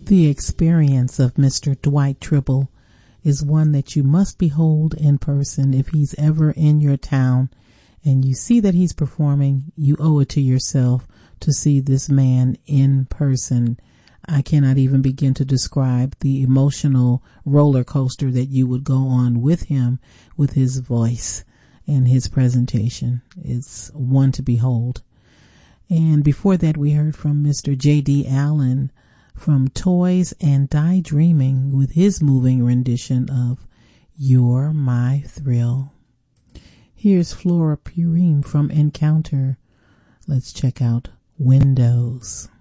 The experience of Mr. Dwight Tribble is one that you must behold in person. If he's ever in your town and you see that he's performing, you owe it to yourself to see this man in person. I cannot even begin to describe the emotional roller coaster that you would go on with him, with his voice and his presentation. It's one to behold. And before that, we heard from Mr. J.D. Allen from Toys and Die Dreaming with his moving rendition of You're My Thrill. Here's Flora Purim from Encounter. Let's check out Windows.